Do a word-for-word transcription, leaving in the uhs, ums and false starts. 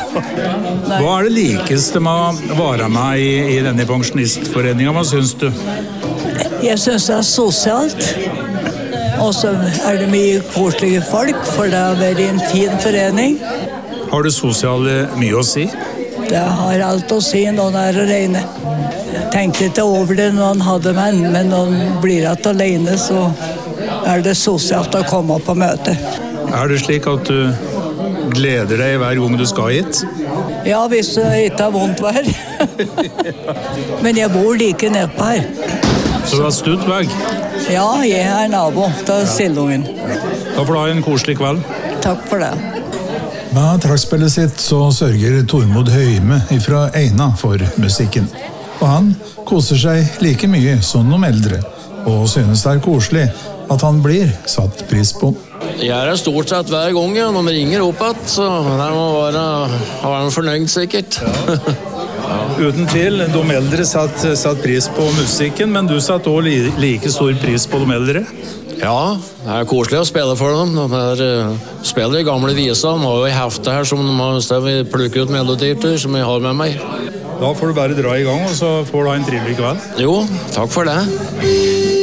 Hva er det likeste med å være med i, i denne pensjonistforeningen? Hva synes du? Jeg synes det er sosialt. Og så er det mye koselige folk, for det har vært en fin forening. Har det sosiale mye å si? Det har alt å si når det er alene. Jeg tenkte ikke over det når han hadde menn, men når han blir alt alene, så er det sosialt å komme på møte. Er det slik at du gleder deg hver gang du skal hit? Ja, hvis det ikke har vondt vær. Men jeg bor like nedpå her. Så du har stutt vei? Ja, jeg er nabo til Sildungen. Da får du ha en koselig kveld. Takk for det. Med trekkspillet sitt så sørger Tormod Høyme fra Eina for musikken. Og han koser seg like mye som de eldre, og synes det er koselig at han blir satt pris på. Jeg er stort sett hver gang, ja. Når man ringer opp at, så der må være, være fornøyd sikkert. Ja. Uten tvil, de eldre satt, satt pris på musikken, men du satt også li, like stor pris på de eldre? Ja, det er koselig å spille for dem. De er, uh, spiller i gamle viser. De har jo haft det her som de har plukket ut melodier til, som jeg har med meg. Da får du bare dra i gang, og så får du ha en trivelig kveld. Jo, takk for det.